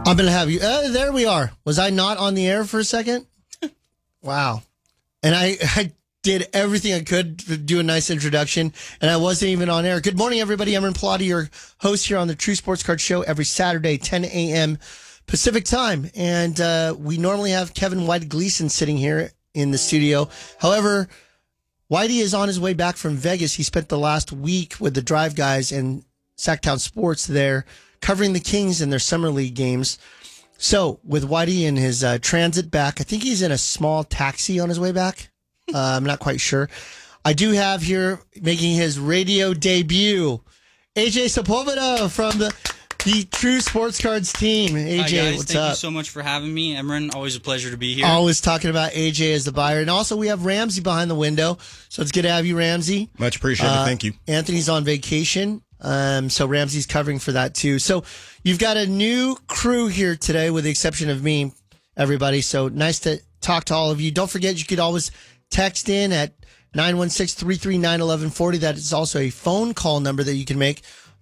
I'm going to have you. There we are. Was I not on the air for a second? Wow. And I did everything I could to do a nice introduction, and I wasn't even on air. Good morning, everybody. I'm Aaron Pilati, your host here on the True Sports Card Show every Saturday, 10 a.m. Pacific time. And we normally have Kevin White Gleason sitting here in the studio. However, Whitey is on his way back from Vegas. He spent the last week with the Drive Guys and Sacktown Sports there, covering the Kings in their Summer League games. So, with Whitey in his transit back, I think he's in a small taxi on his way back. I'm not quite sure. I do have here, making his radio debut, AJ Sepulveda from the True Sports Cards team. AJ, Hi guys, what's thank up? you so much for having me. Emran, always a pleasure to be here. Always talking about AJ as the buyer. And also, we have Ramsey behind the window. So, it's good to have you, Ramsey. Much appreciated. Thank you. Anthony's on vacation. So Ramsey's covering for that too. So you've got a new crew here today with the exception of me, everybody. So nice to talk to all of you. Don't forget, you could always text in at 916-339-1140. That is also a phone call number that you can make,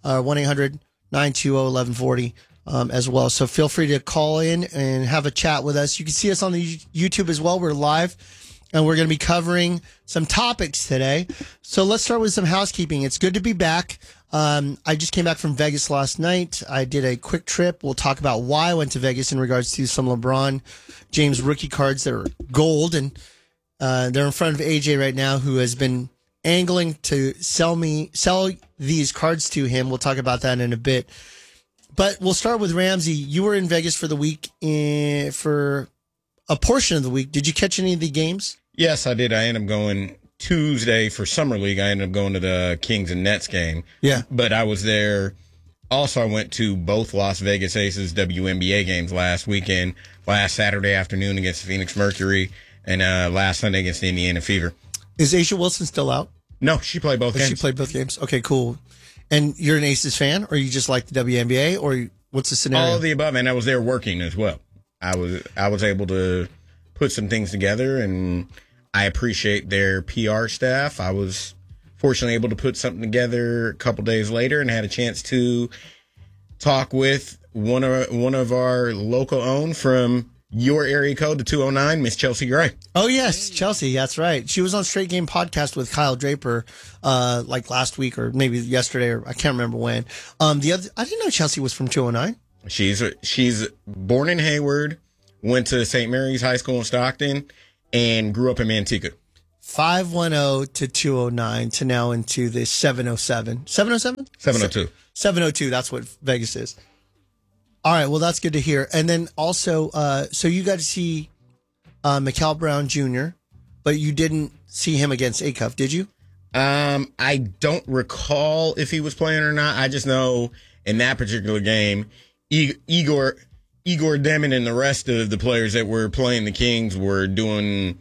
1-800-920-1140 as well. So feel free to call in and have a chat with us. You can see us on the YouTube as well. We're live. And we're going to be covering some topics today. So let's start with some housekeeping. It's good to be back. I just came back from Vegas last night. I did a quick trip. We'll talk about why I went to Vegas in regards to some LeBron James rookie cards that are gold. And they're in front of AJ right now, who has been angling to sell these cards to him. We'll talk about that in a bit. But we'll start with Ramsey. You were in Vegas for the week, for a portion of the week. Did you catch any of the games? Yes, I did. I ended up going Tuesday for Summer League. I ended up going to the Kings and Nets game. Yeah. But I was there. Also, I went to both Las Vegas Aces WNBA games last weekend, last Saturday afternoon against the Phoenix Mercury, and last Sunday against the Indiana Fever. Is Aisha Wilson still out? No, she played both games. She played both games? Okay, cool. And you're an Aces fan, or you just like the WNBA, or what's the scenario? All of the above, and I was there working as well. I was able to put some things together, and I appreciate their PR staff. I was fortunately able to put something together a couple days later and had a chance to talk with one of our local own from your area code, the 209, Miss Chelsea Gray. Oh, yes, Chelsea. That's right. She was on Straight Game Podcast with Kyle Draper like last week or maybe yesterday, or I can't remember when. I didn't know Chelsea was from 209. She's born in Hayward, went to St. Mary's High School in Stockton, and grew up in Manteca. 510 to 209 to now into the 707. 707? 702. 702. That's what Vegas is. All right. Well, that's good to hear. And then also, so you got to see Mikal Brown Jr., but you didn't see him against Acuff, did you? I don't recall if he was playing or not. I just know in that particular game, Igor Demon and the rest of the players that were playing the Kings were doing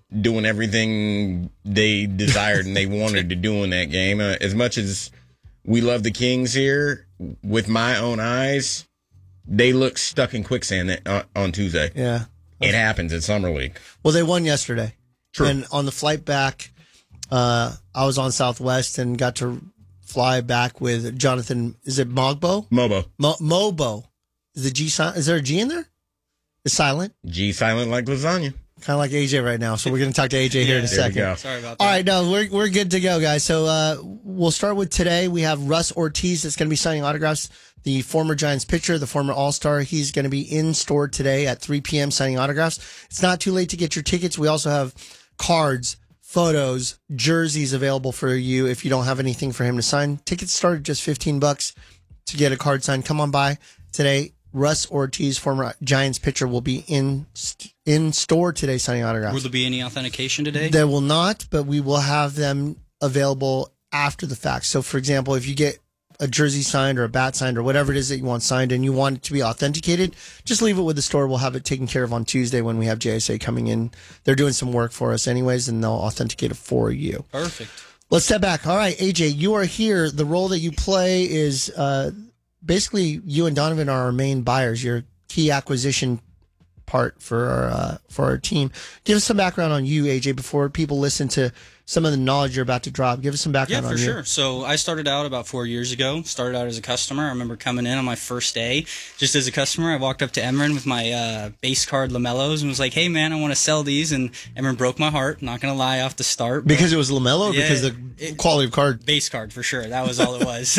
everything they desired and they wanted to do in that game. As much as we love the Kings here, with my own eyes, they look stuck in quicksand on Tuesday. Yeah. It happens at Summer League. Well, they won yesterday. True. And on the flight back, I was on Southwest and got to fly back with Jonathan. Is it Mogbo? Mobo. Mobo. Is the G silent? Is there a G in there? It's silent. G silent like lasagna. Kind of like AJ right now. So we're going to talk to AJ here in a second. We go. Sorry about that. All right, no, we're good to go, guys. So we'll start with today. We have Russ Ortiz that's going to be signing autographs. The former Giants pitcher, the former All-Star. He's going to be in store today at 3 p.m. signing autographs. It's not too late to get your tickets. We also have cards, photos, jerseys available for you if you don't have anything for him to sign. Tickets start at just $15 to get a card signed. Come on by today. Russ Ortiz, former Giants pitcher, will be in store today signing autographs. Will there be any authentication today? There will not, but we will have them available after the fact. So, for example, if you get a jersey signed or a bat signed or whatever it is that you want signed and you want it to be authenticated, just leave it with the store. We'll have it taken care of on Tuesday when we have JSA coming in. They're doing some work for us anyways, and they'll authenticate it for you. Perfect. Let's step back. All right, AJ, you are here. The role that you play is basically you and Donovan are our main buyers. You're key acquisition part for our team. Give us some background on you, AJ, before people listen to some of the knowledge you're about to drop. Give us some Yeah, background for on you. sure. So I started out about 4 years ago. Started out as a customer. I remember coming in on my first day, just as a customer. I walked up to Emran with my base card Lamellos and was like, "Hey, man, I want to sell these." And Emran broke my heart. Not gonna lie, off the start. Because it was LaMelo, or Yeah, because the quality of card. Base card for sure. That was all it was.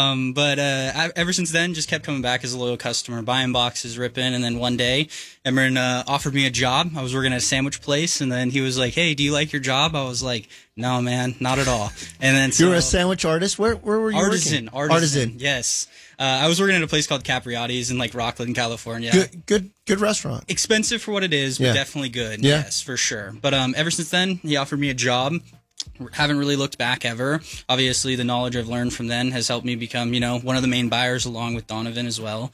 But ever since then, just kept coming back as a loyal customer, buying boxes, ripping. And then one day, Emran offered me a job. I was working at a sandwich place, and then he was like, "Hey, do you like your job?" I was like, "No, man, not at all." And then You were a sandwich artist? Where were you artisan, working? Artisan. Yes. I was working at a place called Capriotti's in like Rockland, California. Good restaurant. Expensive for what it is, but Yeah. definitely good. Yeah. Yes, for sure. But ever since then, he offered me a job. Haven't really looked back ever. Obviously, the knowledge I've learned from then has helped me become, one of the main buyers along with Donovan as well.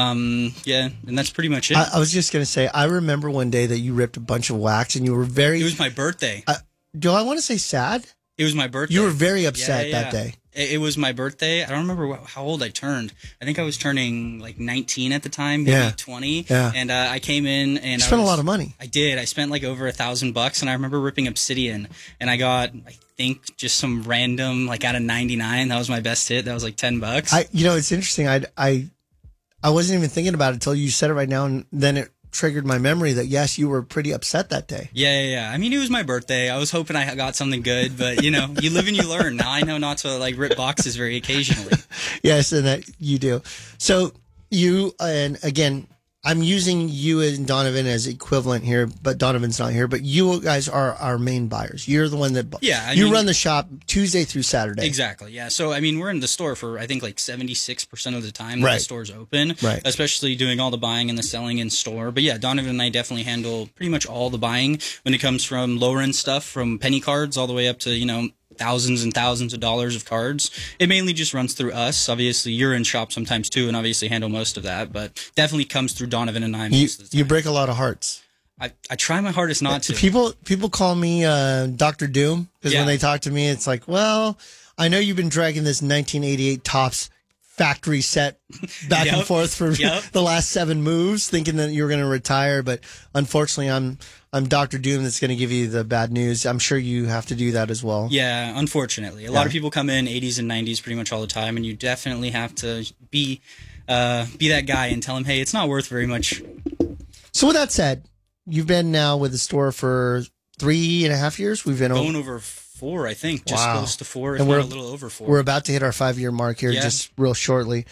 Yeah, and that's pretty much it. I was just going to say, I remember one day that you ripped a bunch of wax and you were very... It was my birthday. do I want to say sad? It was my birthday. You were very upset that day. It was my birthday. I don't remember how old I turned. I think I was turning like 19 at the time, maybe 20. Yeah. And I came in and You spent a lot of money. I did. I spent like over $1,000, and I remember ripping Obsidian, and I got, I think, just some random like out of 99. That was my best hit. That was like $10. It's interesting. I wasn't even thinking about it until you said it right now, and then it triggered my memory that yes, you were pretty upset that day. Yeah. I mean, it was my birthday. I was hoping I got something good, but you live and you learn. Now I know not to like rip boxes very occasionally. Yes, and that you do. So you, and again, I'm using you and Donovan as equivalent here, but Donovan's not here. But you guys are our main buyers. You're the one that you run the shop Tuesday through Saturday. Exactly. Yeah. So I mean, we're in the store for I think like 76% of the time that the store's open. Right. Especially doing all the buying and the selling in store. But yeah, Donovan and I definitely handle pretty much all the buying when it comes from lower end stuff, from penny cards all the way up to thousands and thousands of dollars of cards. It mainly just runs through us. Obviously, you're in shop sometimes too, and obviously handle most of that. But definitely comes through Donovan and I most of the time. You break a lot of hearts. I try my hardest not to. People call me Dr. Doom because when they talk to me, it's like, well, I know you've been dragging this 1988 Topps factory set back and forth for the last 7 moves, thinking that you were going to retire, but unfortunately, I'm Dr. Doom that's going to give you the bad news. I'm sure you have to do that as well. Yeah, unfortunately. A lot of people come in 80s and 90s pretty much all the time, and you definitely have to be that guy and tell them, hey, it's not worth very much. So with that said, you've been now with the store for 3.5 years. We've been going over 4, I think. Just close to 4, if and not a little over 4. We're about to hit our 5-year mark here just real shortly.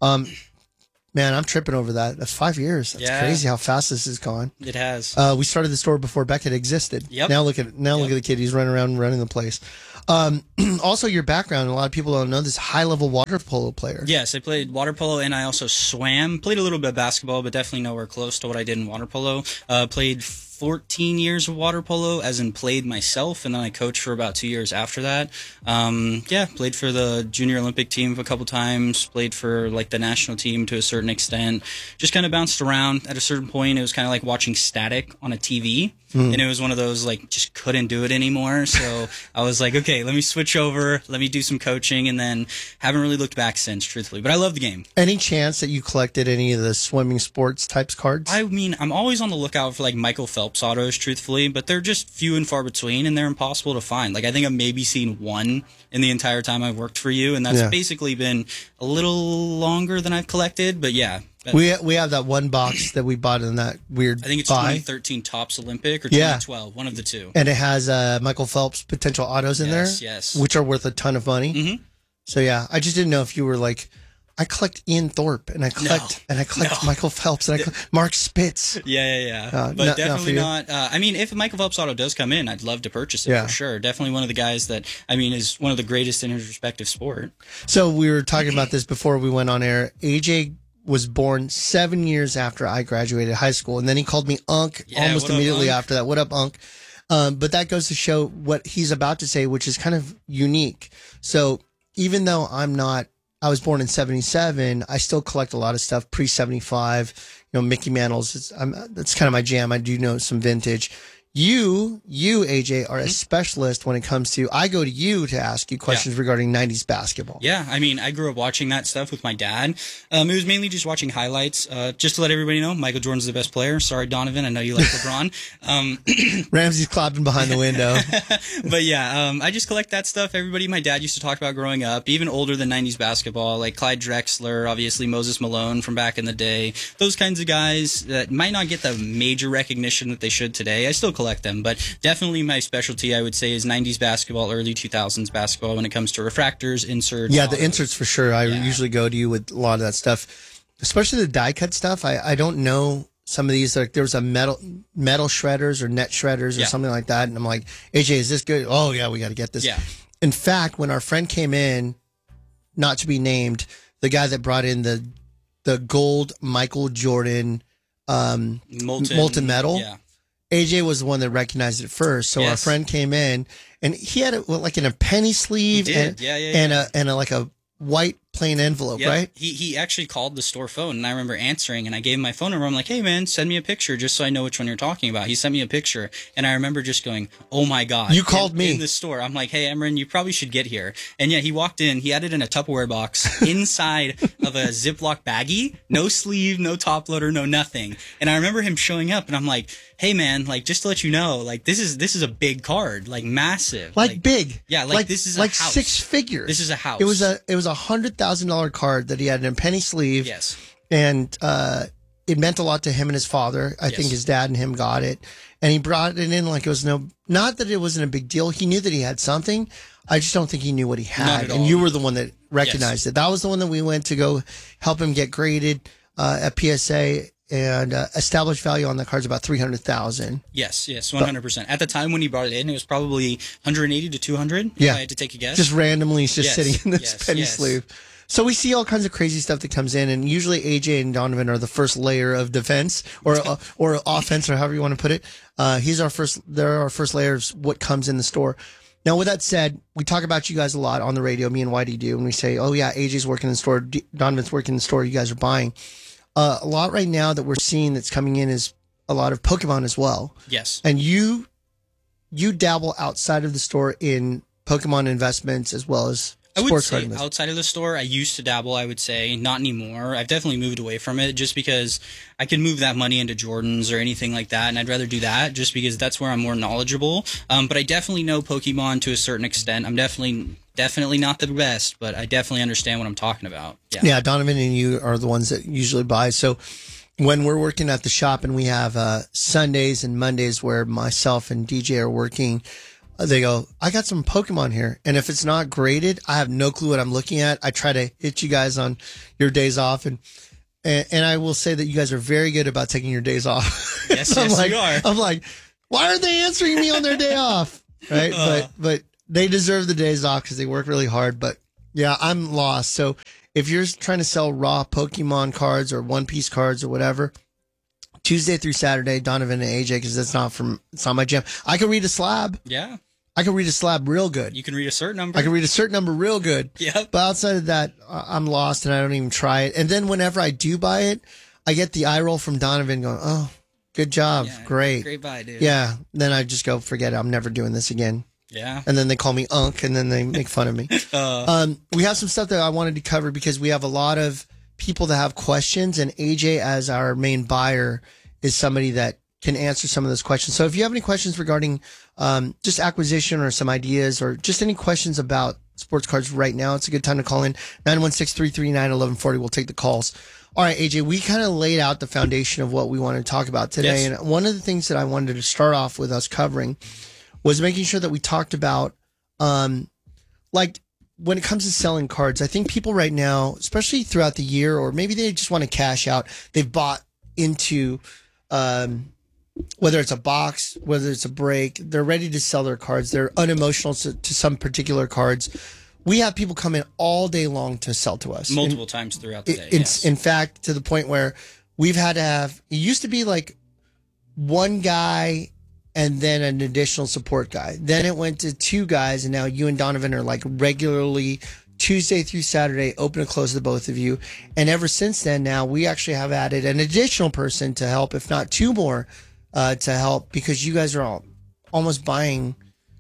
Man, I'm tripping over that. That's 5 years. That's crazy how fast this has gone. It has. We started the store before Beckett existed. Yep. Now look at the kid. He's running around running the place. Also, your background, a lot of people don't know this, high-level water polo player. Yes, I played water polo and I also swam. Played a little bit of basketball, but definitely nowhere close to what I did in water polo. Played 14 years of water polo, as in played myself, and then I coached for about 2 years after that. Played for the junior Olympic team a couple times, played for like the national team to a certain extent. Just kind of bounced around. At a certain point, it was kind of like watching static on a TV. And it was one of those, like, just couldn't do it anymore. So I was like, okay, let me switch over. Let me do some coaching. And then haven't really looked back since, truthfully. But I love the game. Any chance that you collected any of the swimming sports types cards? I mean, I'm always on the lookout for, like, Michael Phelps autos, truthfully. But they're just few and far between, and they're impossible to find. Like, I think I've maybe seen one in the entire time I've worked for you. And that's basically been a little longer than I've collected. But, yeah. We have that one box that we bought in that weird I think it's buy. 2013 Topps Olympic or 2012, one of the two. And it has Michael Phelps potential autos in there, which are worth a ton of money. Mm-hmm. So yeah, I just didn't know if you were like, I collect Ian Thorpe and I collect Michael Phelps and I collect Mark Spitz. Yeah. But definitely not. I mean, if a Michael Phelps auto does come in, I'd love to purchase it for sure. Definitely one of the guys that, I mean, is one of the greatest in his respective sport. So we were talking about this before we went on air. AJ was born 7 years after I graduated high school, and then he called me Unc almost immediately after that. What up, Unc? But that goes to show what he's about to say, which is kind of unique. So even though I was born in 77, I still collect a lot of stuff pre-75, Mickey Mantles. That's kind of my jam. I do know some vintage. You, AJ, are a specialist when it comes to, I go to you to ask you questions regarding 90s basketball. Yeah, I mean, I grew up watching that stuff with my dad. It was mainly just watching highlights. Just to let everybody know, Michael Jordan's the best player. Sorry, Donovan, I know you like LeBron. Ramsey's clapping behind the window. But yeah, I just collect that stuff. Everybody my dad used to talk about growing up, even older than 90s basketball, like Clyde Drexler, obviously Moses Malone from back in the day. Those kinds of guys that might not get the major recognition that they should today. I still collect them, but definitely my specialty, I would say, is 90s basketball, early 2000s basketball when it comes to refractors, inserts. Yeah, the inserts for sure. I usually go to you with a lot of that stuff, especially the die cut stuff. I don't know some of these. Like there was a metal shredders or net shredders or something like that, and I'm like, AJ, is this good? Oh yeah, we got to get this. Yeah. In fact, when our friend came in, not to be named, the guy that brought in the gold Michael Jordan molten metal. Yeah. AJ was the one that recognized it first. So our friend came in and he had it like in a penny sleeve and like a white plain envelope, right? He actually called the store phone, and I remember answering, and I gave him my phone number. I'm like, hey, man, send me a picture just so I know which one you're talking about. He sent me a picture, and I remember just going, oh, my God. You called me. In the store. I'm like, hey, Emran, you probably should get here. And yeah, he walked in. He had it in a Tupperware box inside of a Ziploc baggie. No sleeve, no top loader, no nothing. And I remember him showing up, and I'm like, hey, man, like, just to let you know, like, this is a big card, like, massive. Like big. Yeah, like this is a like house. 6 figures. This is a house. It was a $100,000 card that he had in a penny sleeve. Yes. And it meant a lot to him and his father. I think his dad and him got it. And he brought it in like it was not that it wasn't a big deal. He knew that he had something. I just don't think he knew what he had. Not at all. And you were the one that recognized it. That was the one that we went to go help him get graded at PSA. And established value on the card's about $300,000. Yes, 100%. At the time when he brought it in, it was probably 180 to 200. Yeah, if I had to take a guess. Just randomly, sitting in this penny sleeve. So we see all kinds of crazy stuff that comes in, and usually AJ and Donovan are the first layer of defense or offense, or however you want to put it. They're our first layer of what comes in the store. Now, with that said, we talk about you guys a lot on the radio. Me and Whitey do, and we say, "Oh yeah, AJ's working in the store, Donovan's working in the store. You guys are buying." A lot right now that we're seeing that's coming in is a lot of Pokemon as well. Yes. And you dabble outside of the store in Pokemon investments as well as sports card investments. Outside of the store, I used to dabble, I would say. Not anymore. I've definitely moved away from it just because I can move that money into Jordans or anything like that, and I'd rather do that just because that's where I'm more knowledgeable. But I definitely know Pokemon to a certain extent. I'm definitely not the best, but I definitely understand what I'm talking about. Yeah, Donovan and you are the ones that usually buy. So when we're working at the shop and we have Sundays and Mondays where myself and DJ are working, they go, I got some Pokemon here. And if it's not graded, I have no clue what I'm looking at. I try to hit you guys on your days off. And I will say that you guys are very good about taking your days off. Yes, you are. I'm like, why aren't they answering me on their day off? Right. But they deserve the days off because they work really hard. But yeah, I'm lost. So if you're trying to sell raw Pokemon cards or One Piece cards or whatever, Tuesday through Saturday, Donovan and AJ, because it's not my jam. I can read a slab. Yeah. I can read a slab real good. You can read a certain number. I can read a certain number real good. Yep. But outside of that, I'm lost and I don't even try it. And then whenever I do buy it, I get the eye roll from Donovan going, oh, good job. Yeah, great. Great buy, dude. Yeah. Then I just go, forget it. I'm never doing this again. Yeah. And then they call me Unk, and then they make fun of me. We have some stuff that I wanted to cover because we have a lot of people that have questions, and AJ, as our main buyer, is somebody that can answer some of those questions. So if you have any questions regarding just acquisition or some ideas or just any questions about sports cards right now, it's a good time to call in. 916-339-1140. We'll take the calls. All right, AJ, we kind of laid out the foundation of what we wanted to talk about today. Yes. And one of the things that I wanted to start off with us covering was making sure that we talked about, like, when it comes to selling cards, I think people right now, especially throughout the year, or maybe they just want to cash out, they've bought into, whether it's a box, whether it's a break, they're ready to sell their cards. They're unemotional to some particular cards. We have people come in all day long to sell to us. Multiple times throughout the day. In fact, to the point where we've had to have, it used to be like one guy and then an additional support guy. Then it went to 2 guys, and now you and Donovan are like regularly Tuesday through Saturday, open and close to the both of you. And ever since then, now we actually have added an additional person to help, if not 2 more, to help, because you guys are all almost buying.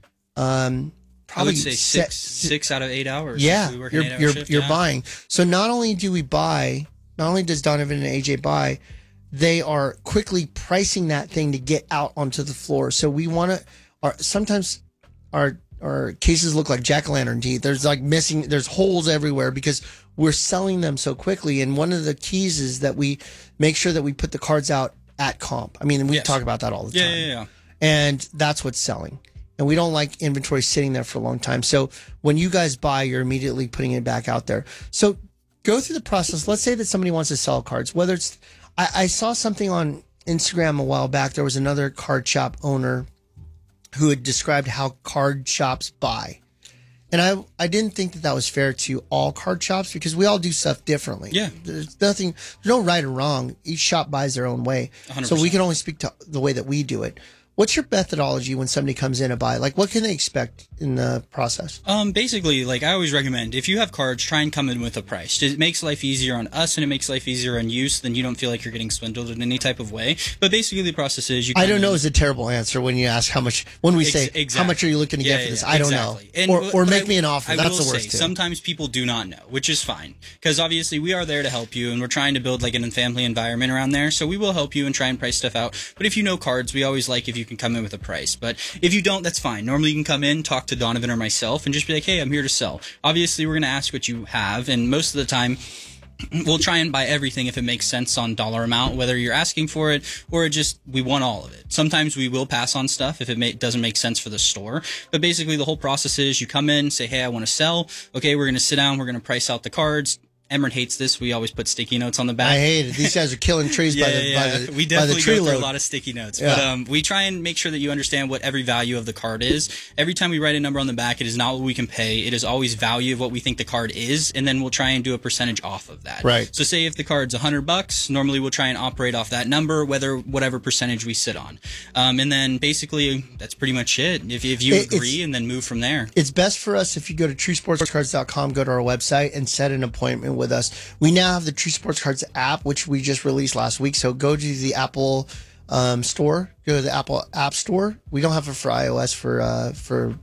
I would say six out of 8 hours. Yeah, We work an 8-hour shift, you're buying. So not only do we buy, not only does Donovan and AJ buy, they are quickly pricing that thing to get out onto the floor. So we want to. Sometimes our cases look like jack-o'-lantern teeth. There's like there's holes everywhere because we're selling them so quickly. And one of the keys is that we make sure that we put the cards out at comp. I mean, we talk about that all the time. Yeah. And that's what's selling. And we don't like inventory sitting there for a long time. So when you guys buy, you're immediately putting it back out there. So go through the process. Let's say that somebody wants to sell cards. Whether it's, I saw something on Instagram a while back. There was another card shop owner who had described how card shops buy. And I didn't think that was fair to all card shops, because we all do stuff differently. Yeah. There's no right or wrong. Each shop buys their own way. 100%. So we can only speak to the way that we do it. What's your methodology when somebody comes in to buy? Like, what can they expect in the process? Basically, like I always recommend, if you have cards, try and come in with a price. It makes life easier on us, and it makes life easier on you, so then you don't feel like you're getting swindled in any type of way. But basically, the process is you. I don't know is a terrible answer when you ask how much. When we say how much are you looking to get for this, I don't know. And, or make me an offer. That's the worst. Sometimes people do not know, which is fine, because obviously we are there to help you, and we're trying to build like a family environment around there. So we will help you and try and price stuff out. But if you know cards, we always like if you can come in with a price. But if you don't, that's fine. Normally you can come in, talk to Donovan or myself, and just be like, hey, I'm here to sell. Obviously, we're going to ask what you have, and most of the time, we'll try and buy everything if it makes sense on dollar amount, whether you're asking for it or we want all of it. Sometimes we will pass on stuff if it doesn't make sense for the store. But basically, the whole process is you come in, say, hey, I want to sell. Okay, we're going to sit down. We're going to price out the cards. Emron hates this. We always put sticky notes on the back. I hate it. These guys are killing trees by the we definitely by the tree go through load. a lot of sticky notes. Yeah. But we try and make sure that you understand what every value of the card is. Every time we write a number on the back, it is not what we can pay. It is always value of what we think the card is, and then we'll try and do a percentage off of that. Right. So say if the card's $100, normally we'll try and operate off that number, whatever percentage we sit on. And then basically that's pretty much it. If you agree, and then move from there. It's best for us if you go to TrueSportsCards.com, go to our website, and set an appointment with us. We now have the True Sports Cards app, which we just released last week. So go to the Apple store, go to the Apple App Store. We don't have it for iOS, for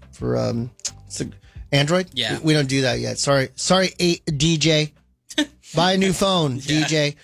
Android. Yeah, we don't do that yet. Sorry, DJ. Buy a new phone, DJ.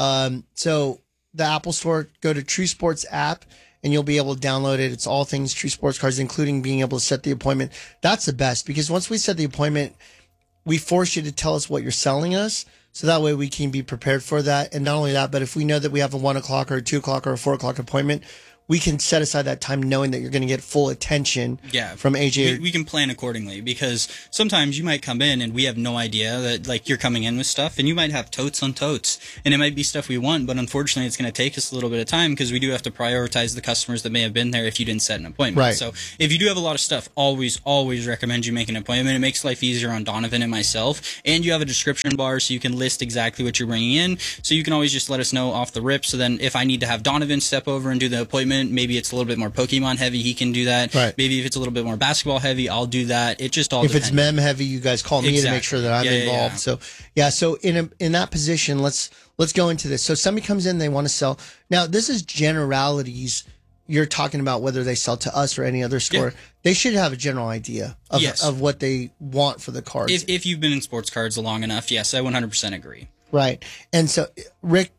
So the Apple Store, go to True Sports app, and you'll be able to download it. It's all things True Sports Cards, including being able to set the appointment. That's the best, because once we set the appointment, we force you to tell us what you're selling us, so that way we can be prepared for that. And not only that, but if we know that we have a 1 o'clock or a 2 o'clock or a 4 o'clock appointment, we can set aside that time knowing that you're going to get full attention from AJ. We can plan accordingly, because sometimes you might come in and we have no idea that like you're coming in with stuff, and you might have totes on totes, and it might be stuff we want, but unfortunately it's going to take us a little bit of time, because we do have to prioritize the customers that may have been there if you didn't set an appointment. Right. So if you do have a lot of stuff, always recommend you make an appointment. It makes life easier on Donovan and myself, and you have a description bar so you can list exactly what you're bringing in, so you can always just let us know off the rip. So then if I need to have Donovan step over and do the appointment, maybe it's a little bit more Pokemon heavy, he can do that. Right. Maybe if it's a little bit more basketball heavy, I'll do that. It just all if depends. it's mem heavy, you guys call me to make sure that I'm involved. So in that position, let's go into this. So somebody comes in, they want to sell. Now this is generalities. You're talking about whether they sell to us or any other store. Yeah. They should have a general idea of what they want for the cards. If you've been in sports cards long enough, yes, I 100% agree. Right. And so Rick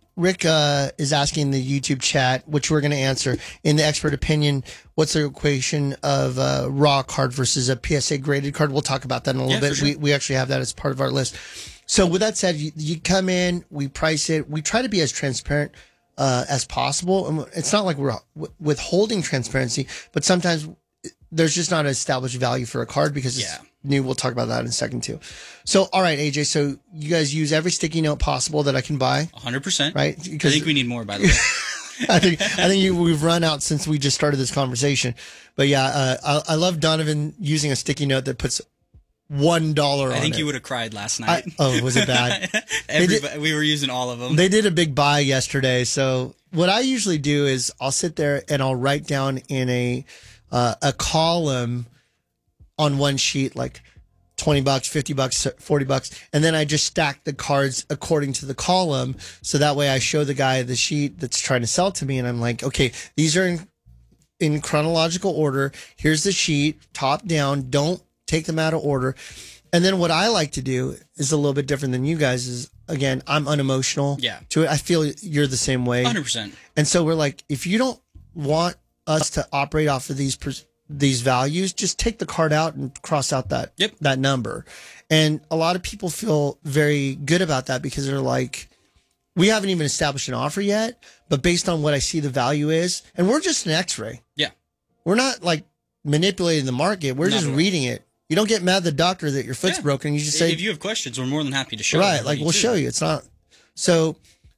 is asking the YouTube chat, which we're going to answer. In the expert opinion, what's the equation of a raw card versus a PSA graded card? We'll talk about that in a little bit. Sure. We actually have that as part of our list. So with that said, you come in, we price it. We try to be as transparent as possible. And it's not like we're withholding transparency, but sometimes there's just not an established value for a card because it's new. We'll talk about that in a second too. So, all right, AJ, so you guys use every sticky note possible that I can buy. 100%. Right? I think we need more, by the way. I think we've run out since we just started this conversation. But yeah, I love Donovan using a sticky note that puts $1 on it. I think you would have cried last night. Was it bad? We were using all of them. They did a big buy yesterday. So what I usually do is I'll sit there and I'll write down in a column on one sheet, like $20, $50, $40, and then I just stack the cards according to the column. So that way I show the guy the sheet that's trying to sell to me, and I'm like, okay, these are in chronological order. Here's the sheet, top down. Don't take them out of order. And then what I like to do is a little bit different than you guys. Is again, I'm unemotional to it. I feel you're the same way, 100%. And so we're like, if you don't want us to operate off of these values, just take the card out and cross out that number. And a lot of people feel very good about that because they're like, we haven't even established an offer yet, but based on what I see the value is, and we're just an x-ray. Yeah. We're not like manipulating the market. We're just reading it. You don't get mad at the doctor that your foot's broken. You just say, if you have questions, we're more than happy to show right. Like we'll show you. It's not. So,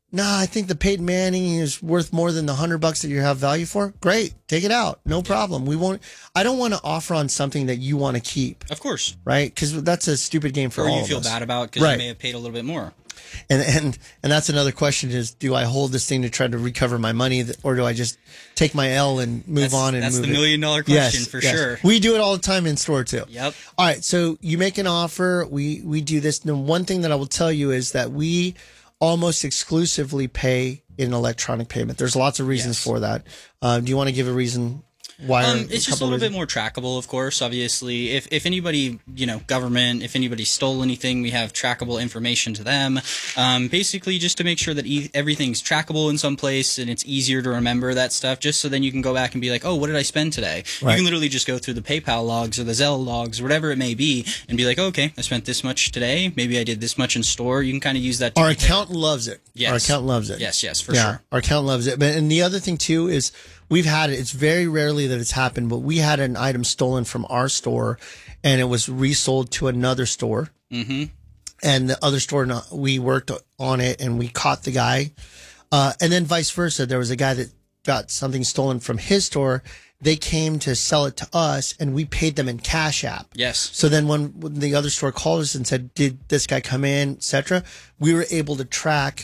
I think the Peyton Manning is worth more than the $100 that you have value for. Great. Take it out. No problem. We won't, I don't want to offer on something that you want to keep. Of course. Right. Cause that's a stupid game for all of us. Or you feel bad about because you may have paid a little bit more. And that's another question is, do I hold this thing to try to recover my money, or do I just take my L and move on and move it? That's the $1 million question for sure. We do it all the time in store too. Yep. All right. So you make an offer. We do this. The one thing that I will tell you is that we almost exclusively pay in electronic payment. There's lots of reasons for that. Do you want to give a reason why? It's just a little bit more trackable, of course. Obviously, if anybody, government, if anybody stole anything, we have trackable information to them. Basically, just to make sure that everything's trackable in some place and it's easier to remember that stuff. Just so then you can go back and be like, oh, what did I spend today? Right. You can literally just go through the PayPal logs or the Zelle logs, whatever it may be, and be like, oh, okay, I spent this much today. Maybe I did this much in store. You can kind of use that. Our accountant loves it. Yes. Our accountant loves it. Yes, for sure. Our accountant loves it. And the other thing too is, we've had it. It's very rarely that it's happened, but we had an item stolen from our store, and it was resold to another store. Mm-hmm. And the other store, we worked on it, and we caught the guy. And then vice versa. There was a guy that got something stolen from his store. They came to sell it to us, and we paid them in Cash App. Yes. So then when the other store called us and said, did this guy come in, et cetera, we were able to track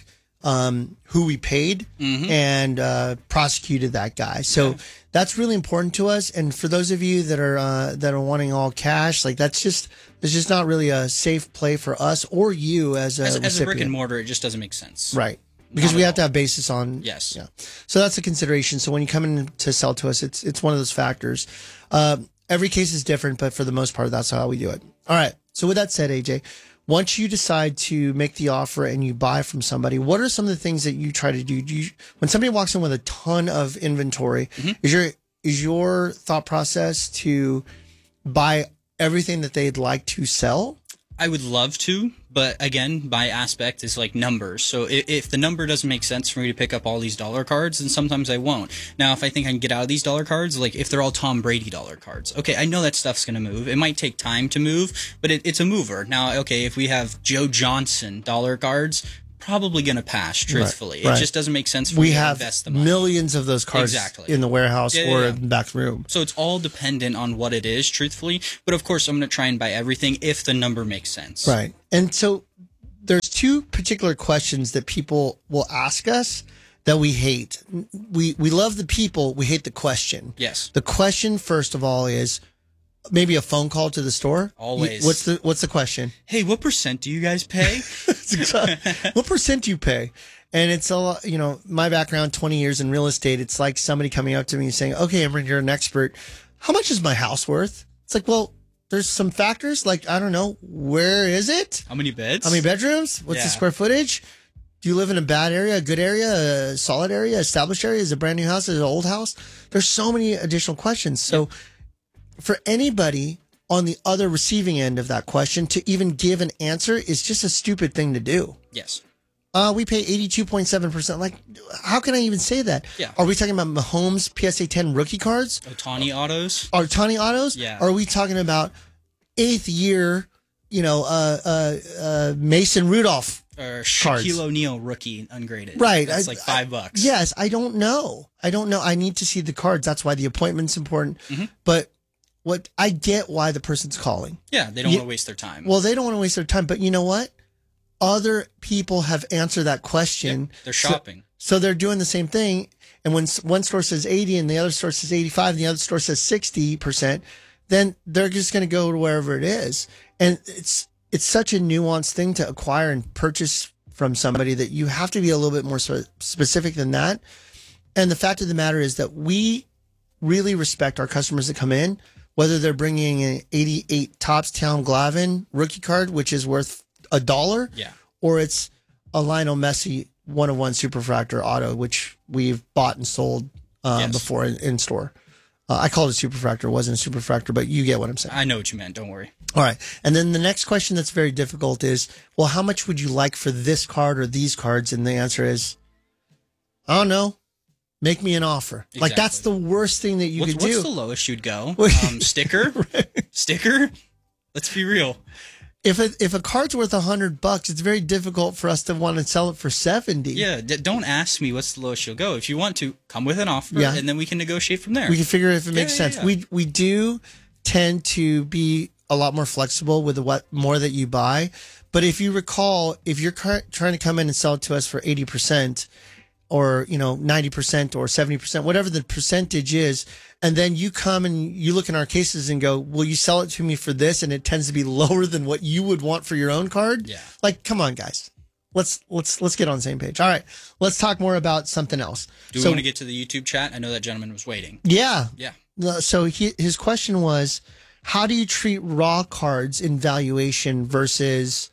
who we paid and prosecuted that guy. So that's really important to us. And for those of you that are wanting all cash, like it's just not really a safe play for us or you as a brick and mortar. It just doesn't make sense, right? Because we have to have basis on So that's a consideration. So when you come in to sell to us, it's one of those factors. Every case is different, but for the most part, that's how we do it. All right. So with that said, AJ, once you decide to make the offer and you buy from somebody, what are some of the things that you try to do? When somebody walks in with a ton of inventory, is your thought process to buy everything that they'd like to sell? I would love to, but again, my aspect is like numbers. So if the number doesn't make sense for me to pick up all these dollar cards, then sometimes I won't. Now, if I think I can get out of these dollar cards, like if they're all Tom Brady dollar cards, okay, I know that stuff's going to move. It might take time to move, but it's a mover. Now, okay, if we have Joe Johnson dollar cards, probably going to pass, truthfully. It just doesn't make sense for me to invest the money. We have millions of those cards in the warehouse or in the back room. So it's all dependent on what it is, truthfully. But of course, I'm going to try and buy everything if the number makes sense. Right. And so there's two particular questions that people will ask us that we hate. We love the people, we hate the question. Yes. The question, first of all, is maybe a phone call to the store. Always. What's the question? Hey, what % do you guys pay? What % do you pay? And it's a lot, my background, 20 years in real estate. It's like somebody coming up to me and saying, okay, Emron, you're an expert. How much is my house worth? It's like, well, there's some factors. Like, I don't know. Where is it? How many beds? How many bedrooms? What's the square footage? Do you live in a bad area, a good area, a solid area, established area? Is it a brand new house? Is it an old house? There's so many additional questions. So for anybody on the other receiving end of that question to even give an answer is just a stupid thing to do. Yes. We pay 82.7%. Like, how can I even say that? Yeah. Are we talking about Mahomes PSA 10 rookie cards? Ohtani autos? Ohtani autos? Yeah. Or are we talking about 8th year, Mason Rudolph or cards? Shaquille O'Neal rookie ungraded. Right. That's like $5. Yes. I don't know. I need to see the cards. That's why the appointment's important. Mm-hmm. But I get why the person's calling. Yeah. They don't want to waste their time. Well, they don't want to waste their time. But you know what? Other people have answered that question. Yep, they're shopping. So they're doing the same thing. And when one store says 80 and the other store says 85 and the other store says 60%, then they're just going to go to wherever it is. And it's such a nuanced thing to acquire and purchase from somebody that you have to be a little bit more specific than that. And the fact of the matter is that we really respect our customers that come in, whether they're bringing an 88 Topps Tom Glavine rookie card, which is worth $1, or it's a Lionel Messi 101 Superfractor auto, which we've bought and sold before in store. I called it Superfractor. It wasn't a Superfractor, but you get what I'm saying. I know what you meant. Don't worry. All right. And then the next question that's very difficult is, well, how much would you like for this card or these cards? And the answer is, I don't know. Make me an offer. Exactly. Like, that's the worst thing that you could do. What's the lowest you'd go? Sticker? Sticker? Let's be real. If a card's worth $100, it's very difficult for us to want to sell it for 70. Yeah, don't ask me what's the lowest you'll go. If you want to, come with an offer, and then we can negotiate from there. We can figure if it makes sense. Yeah. We do tend to be a lot more flexible with what more that you buy. But if you recall, if you're trying to come in and sell it to us for 80%, or 90% or 70%, whatever the percentage is, and then you come and you look in our cases and go, will you sell it to me for this? And it tends to be lower than what you would want for your own card. Yeah. Like, come on, guys. Let's get on the same page. All right. Let's talk more about something else. Do we want to get to the YouTube chat? I know that gentleman was waiting. Yeah. Yeah. So his question was, how do you treat raw cards in valuation versus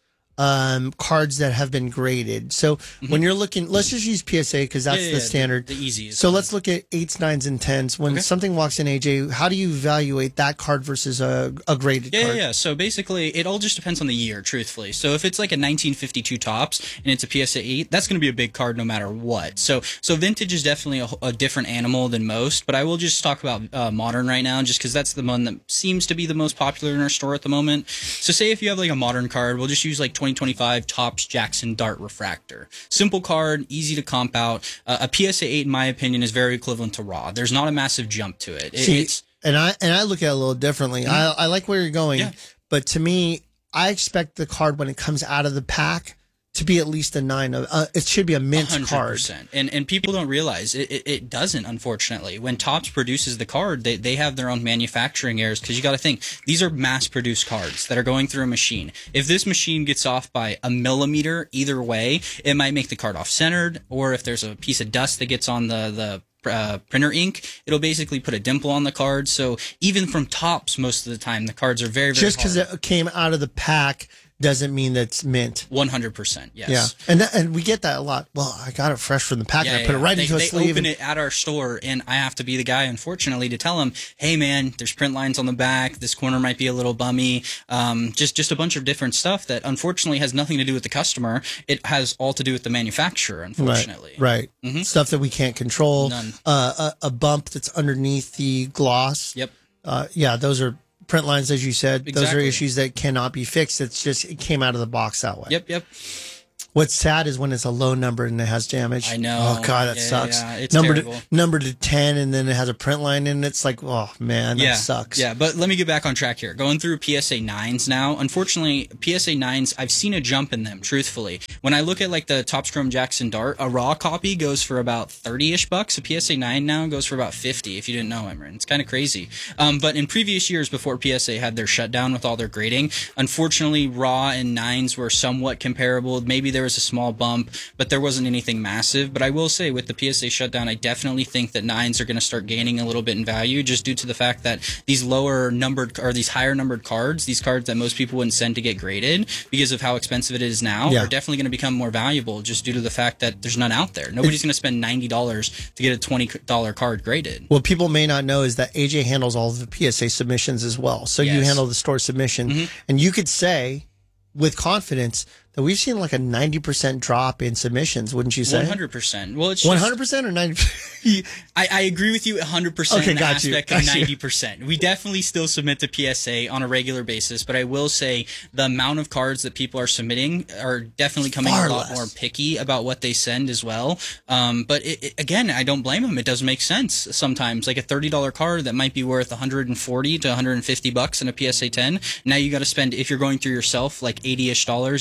cards that have been graded? So when you're looking, let's just use PSA because that's the standard. The easiest. So let's look at 8s, 9s, and 10s. When something walks in, AJ, how do you evaluate that card versus a graded card? Yeah. So basically, it all just depends on the year, truthfully. So if it's like a 1952 Topps and it's a PSA 8, that's going to be a big card no matter what. So vintage is definitely a different animal than most, but I will just talk about modern right now just because that's the one that seems to be the most popular in our store at the moment. So say if you have like a modern card, we'll just use like 2025 Topps Jackson Dart Refractor. Simple card, easy to comp out. A PSA 8, in my opinion, is very equivalent to raw. There's not a massive jump to it. And I look at it a little differently. I like where you're going, but to me, I expect the card when it comes out of the pack to be at least a 9. It should be a mint 100%. card. And people don't realize it doesn't, unfortunately. When Topps produces the card, they have their own manufacturing errors because you got to think, these are mass-produced cards that are going through a machine. If this machine gets off by a millimeter either way, it might make the card off-centered, or if there's a piece of dust that gets on the printer ink, it'll basically put a dimple on the card. So even from Topps, most of the time, the cards are very, very just because it came out of the pack doesn't mean that's mint. 100%, yes. Yeah, and we get that a lot. Well, I got it fresh from the pack and I put it right into a sleeve. They open it at our store, and I have to be the guy, unfortunately, to tell them, hey, man, there's print lines on the back. This corner might be a little bummy. Just a bunch of different stuff that, unfortunately, has nothing to do with the customer. It has all to do with the manufacturer, unfortunately. Right. Mm-hmm. Stuff that we can't control. None. A bump that's underneath the gloss. Yep. Those are print lines, as you said. Exactly. Those are issues that cannot be fixed. It's just, it came out of the box that way. Yep. What's sad is when it's a low number and it has damage. I know. Oh, God, that sucks. Yeah, it's terrible. terrible. Number to 10, and then it has a print line in it. It's like, oh, man, that sucks. Yeah, but let me get back on track here. Going through PSA 9s now, unfortunately, PSA 9s, I've seen a jump in them, truthfully. When I look at like the Topps Chrome Jackson Dart, a raw copy goes for about 30-ish bucks. A PSA 9 now goes for about 50, if you didn't know, Emran. It's kind of crazy. But in previous years, before PSA had their shutdown with all their grading, unfortunately, raw and 9s were somewhat comparable. Maybe there was a small bump, but there wasn't anything massive. But I will say, with the PSA shutdown, I definitely think that 9s are going to start gaining a little bit in value, just due to the fact that these lower numbered or these higher numbered cards, these cards that most people wouldn't send to get graded because of how expensive it is now, are definitely going to become more valuable, just due to the fact that there's none out there. Nobody's going to spend $90 to get a $20 card graded. What people may not know is that AJ handles all of the PSA submissions as well. So you handle the store submission, and you could say with confidence that we've seen like a 90% drop in submissions, wouldn't you say? 100%. Well, it's 100% or 90%? I agree with you 100% okay, in the aspect of 90%. We definitely still submit to PSA on a regular basis, but I will say the amount of cards that people are submitting are definitely coming a lot more picky about what they send as well. But again, I don't blame them. It does make sense sometimes. Like a $30 card that might be worth $140 to $150 in a PSA 10. Now you got to spend, if you're going through yourself, like $80-ish. If you go through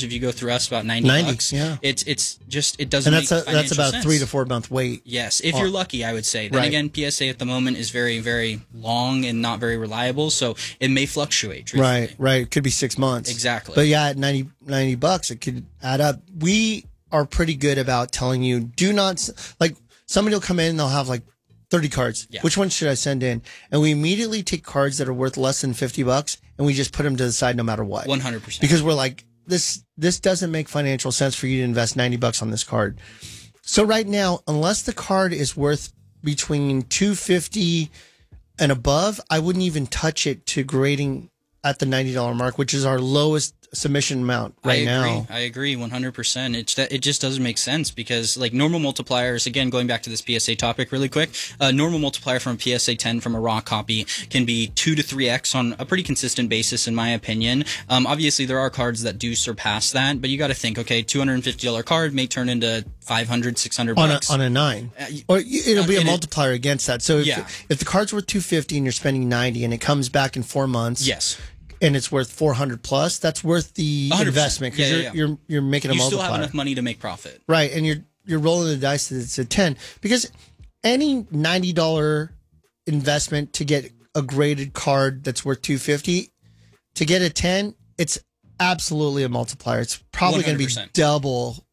through us about 90 bucks. yeah. It's just, it doesn't And make that's financial about sense. 3 to 4 month wait. Yes, if you're lucky, I would say. Then Right. again, PSA at the moment is very, very long and not very reliable, so it may fluctuate. Truthfully. Right. It could be 6 months. Exactly. But yeah, at 90 bucks, it could add up. We are pretty good about telling you, do not, like, somebody will come in and they'll have like 30 cards. Yeah. Which one should I send in? And we immediately take cards that are worth less than 50 bucks and we just put them to the side no matter what. 100%. Because we're like, this doesn't make financial sense for you to invest 90 bucks on this card. So right now, unless the card is worth between 250 and above, I wouldn't even touch it to grading at the $90 mark, which is our lowest submission amount right now. I agree 100%. It just doesn't make sense because like normal multipliers, again, going back to this PSA topic really quick, normal multiplier from a PSA 10 from a raw copy can be 2 to 3x on a pretty consistent basis, in my opinion. Obviously, there are cards that do surpass that, but you got to think, okay, $250 card may turn into 500, 600 bucks. On a 9. Or it'll be a multiplier against that. So Yeah. if the card's worth 250 and you're spending 90 and it comes back in 4 months. Yes. And it's worth 400 plus, that's worth the 100%. investment because Yeah. you're making a You multiplier. still have enough money to make profit. Right, and you're rolling the dice that it's a 10 because any $90 investment to get a graded card that's worth 250 to get a 10, it's absolutely a multiplier. It's probably going to be 100%. double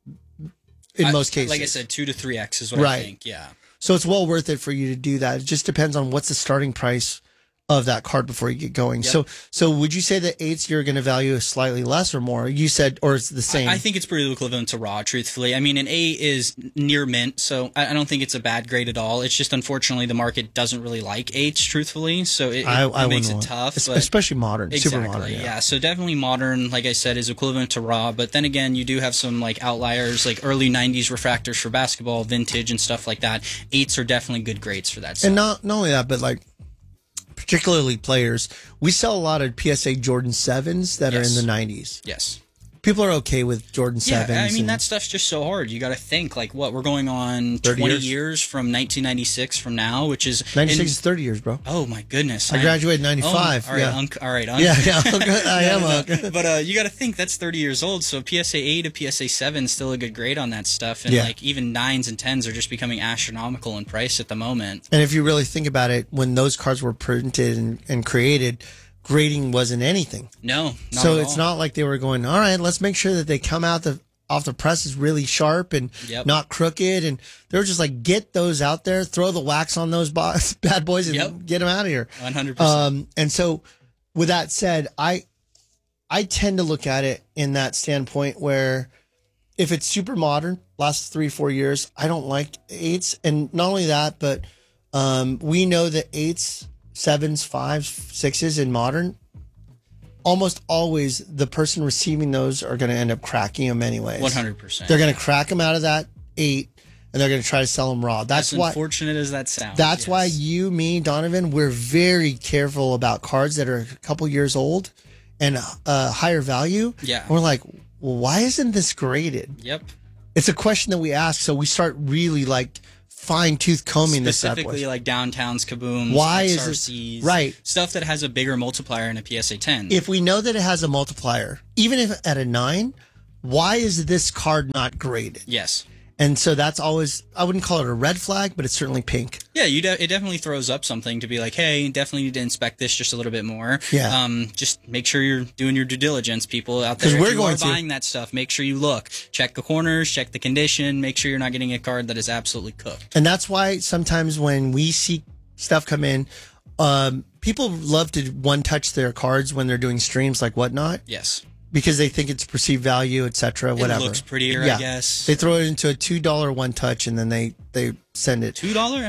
in most cases. Like I said, 2 to 3x is what I Right. think. Yeah. So it's well worth it for you to do that. It just depends on what's the starting price of that card before you get going. Yep. So would you say that 8s you're going to value slightly less or more? You said, or it's the same? I think it's pretty equivalent to raw, truthfully. I mean, an 8 is near mint, so I don't think it's a bad grade at all. It's just, unfortunately, the market doesn't really like 8s, truthfully, so it makes it tough. But especially modern, exactly, super modern. yeah. So definitely modern, like I said, is equivalent to raw, but then again, you do have some like outliers, like early 90s refractors for basketball, vintage, and stuff like that. 8s are definitely good grades for that stuff. And not only that, but like, particularly players, we sell a lot of PSA Jordan 7s that Yes. are in the 90s. Yes. People are okay with Jordan 7s. Yeah, I mean, and- that stuff's just so hard. You got to think, like, what, we're going on 30 20 years? years from 1996 from now, which is... 96 is 30 years, bro. Oh, my goodness. I graduated in 95. All right, yeah. all right. Yeah, I am. But you got to think, that's 30 years old, so PSA 8 to PSA 7 is still a good grade on that stuff, and, Yeah. like, even 9s and 10s are just becoming astronomical in price at the moment. And if you really think about it, when those cards were printed and created, grading wasn't anything. No, not So at it's all. not like they were going, all right, let's make sure that they come out off the press is really sharp and Yep. not crooked. And they were just like, get those out there, throw the wax on those bad boys and Yep. get them out of here. 100%. And so with that said, I tend to look at it in that standpoint where if it's super modern, lasts 3-4 years, I don't like 8s. And not only that, but we know that 8s, 7s, 5s, 6s in modern, almost always the person receiving those are going to end up cracking them anyways. 100%. They're going to crack them out of that 8 and they're going to try to sell them raw. That's as why. unfortunate as that sounds. That's yes. why you, me, Donovan, we're very careful about cards that are a couple years old and higher value. Yeah. And we're like, well, why isn't this graded? Yep. It's a question that we ask, so we start really like fine tooth combing this bad Specifically boy. like Downtowns, Kabooms, Why is XRCs, it right? stuff that has a bigger multiplier in a PSA 10. If we know that it has a multiplier, even if at a 9, why is this card not graded? Yes. And so that's always, I wouldn't call it a red flag, but it's certainly pink. Yeah, it definitely throws up something to be like, hey, definitely need to inspect this just a little bit more. Yeah. Just make sure you're doing your due diligence, people out there. 'Cause If we're you going are to. buying that stuff, make sure you look. Check the corners, check the condition, make sure you're not getting a card that is absolutely cooked. And that's why sometimes when we see stuff come in, people love to one touch their cards when they're doing streams like Whatnot Yes. because they think it's perceived value, etc. Whatever. It looks prettier, I guess. They throw it into a $2 one touch and then they send it. $2?